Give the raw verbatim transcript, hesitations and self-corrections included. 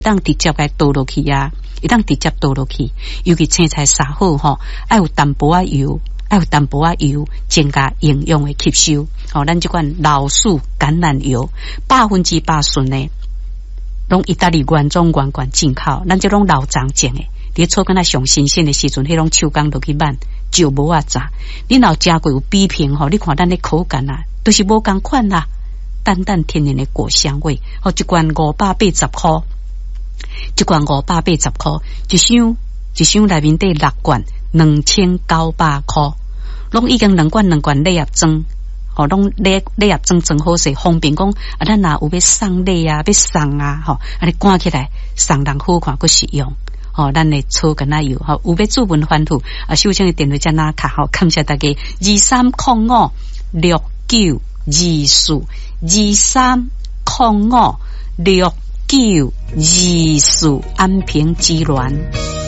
当直接该倒落去啊，一当直接倒落去，尤其青菜杀好吼，爱有淡薄仔油，爱有淡薄仔油，增加营养的吸收。吼、哦，咱这款老树橄榄油，百分之八纯的，拢意大利原装原罐进口，咱这种老长种的，你炒跟那上新鲜的时阵，迄种手工落去拌，就无啊炸。你老加过有比拼吼，你看咱的口感啊，都是无共款啦。淡淡天然的果香味，哦，一罐五百八十块，一罐五百八十块，一箱一箱内面得六罐，两千九百块，拢已经两罐两罐礼盒装，哦，拢礼礼盒装装好势，方便讲啊，咱若有要送礼啊，要送啊，吼、哦，安尼赶起来送人好看，佮实用。哦，咱的草根奶油，吼、哦，有要注文欢呼啊，首先的电话加拿卡，吼、哦，感谢大家二三零五六九二四。二三零五六九二四安平之源。